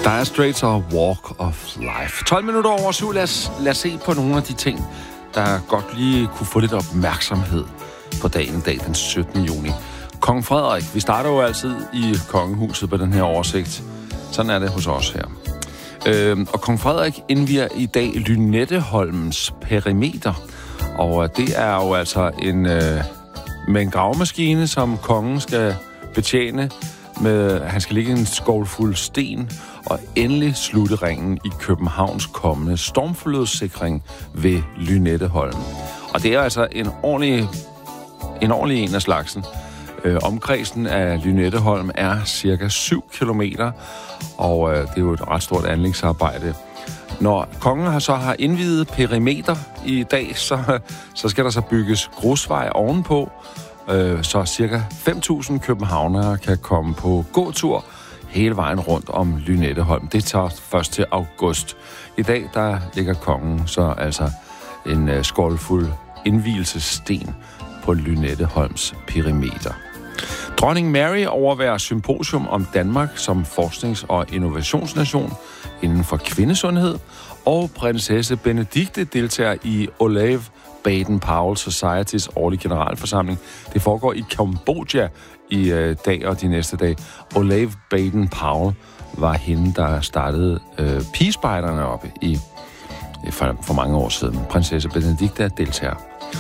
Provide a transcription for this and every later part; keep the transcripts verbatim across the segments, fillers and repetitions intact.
Dire Straits og Walk of Life. tolv minutter over syv. Lad os, lad os se på nogle af de ting, der godt lige kunne få lidt opmærksomhed på dagen i dag, den syttende juni. Kong Frederik. Vi starter jo altid i kongehuset på den her oversigt. Sådan er det hos os her. Øh, og Kong Frederik indvier i dag Lynetteholms perimeter. Og det er jo altså en, øh, med en gravemaskine, som kongen skal betjene. Med, han skal ligge en skovlfuld sten og endelig slutte ringen i Københavns kommende stormflodssikring ved Lynetteholm. Og det er altså en ordentlig, en ordentlig en af slagsen. Øh, omkredsen af Lynetteholm er cirka syv kilometer, og øh, det er jo et ret stort anlægsarbejde. Når kongen har så har indviet perimeter i dag, så, så skal der så bygges grusvej ovenpå, øh, så cirka fem tusind københavnere kan komme på gåtur hele vejen rundt om Lynetteholm. Det tager først til august. I dag der ligger kongen så altså en øh, skålfuld indvielsesten på Lynetteholms perimeter. Dronning Mary overværer symposium om Danmark som forsknings- og innovationsnation inden for kvindesundhed, og prinsesse Benedikte deltager i Olav Baden-Powell Societys årlige generalforsamling. Det foregår i Kambodja i øh, dag og de næste dage. Olav Baden-Powell var hende, der startede øh, pigespejderne op i, for, for mange år siden. Prinsesse Benedikte deltager.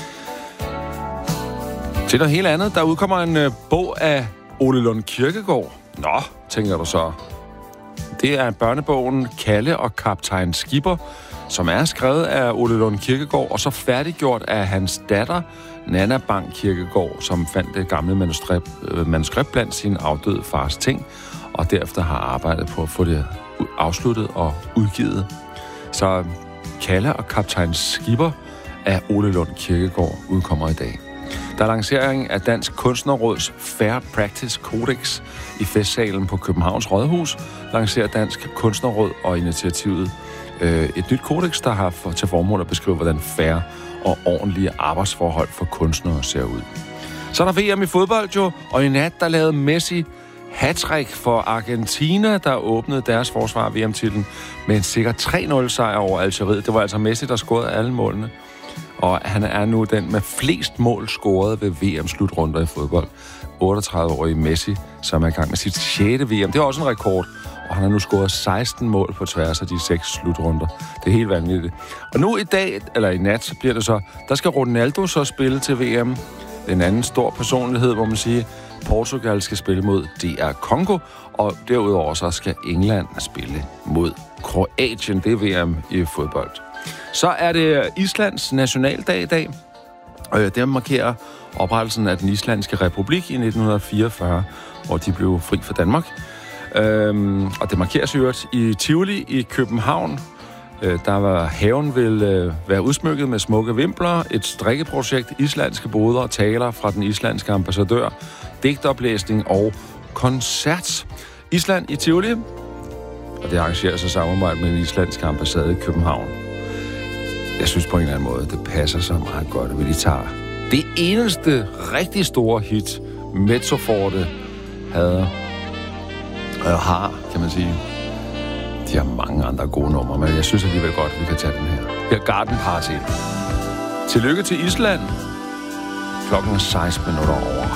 Til noget helt andet, der udkommer en øh, bog af Ole Lund Kirkegaard. Nå, tænker du så. Det er børnebogen Kalle og Kaptajn Skipper, som er skrevet af Ole Lund Kirkegaard, og så færdiggjort af hans datter, Nanna Bang Kirkegaard, som fandt det gamle manuskript, øh, manuskript blandt sin afdøde fars ting, og derefter har arbejdet på at få det afsluttet og udgivet. Så Kalle og Kaptajn Skipper af Ole Lund Kirkegaard udkommer i dag. Der er lancering af Dansk Kunstnerråds Fair Practice Codex i festsalen på Københavns Rådhus. Lancerer Dansk Kunstnerråd og initiativet øh, et nyt kodex, der har for, til formål at beskrive, hvordan fair og ordentlige arbejdsforhold for kunstnere ser ud. Så er der V M i fodbold jo, og i nat der lavede Messi hattrick for Argentina, der åbnede deres forsvar af V M-titlen med en sikker tre nul sejr over Algeriet. Det var altså Messi, der scorede alle målene. Og han er nu den med flest mål scoret ved V M-slutrunder i fodbold. otteogtredive-årige Messi, som er i gang med sit sjette V M. Det er også en rekord, og han har nu scoret seksten mål på tværs af de seks slutrunder. Det er helt vanvittigt. Og nu i dag, eller i nat, så bliver det så, der skal Ronaldo så spille til V M. En anden stor personlighed, hvor man siger, Portugal skal spille mod D R Congo, og derudover så skal England spille mod Kroatien. Det er V M i fodbold. Så er det Islands nationaldag i dag. Det markerer oprettelsen af den islandske republik i nitten fireogfyrre, hvor de blev fri fra Danmark. Og det markeres jo i Tivoli i København. Der var haven vil være udsmykket med smukke vimpler, et strikkeprojekt, islandske boder og taler fra den islandske ambassadør, digtoplæsning og koncert. Island i Tivoli, og det arrangeres i samarbejde med den islandske ambassade i København. Jeg synes på en eller anden måde, det passer så meget godt, at vi lige tager det eneste rigtig store hit, Mezzoforte havde, og har, kan man sige. De har mange andre gode numre, men jeg synes alligevel godt, at vi kan tage den her. Her Garden Party. Tillykke til Island. Klokken seksten minutter over.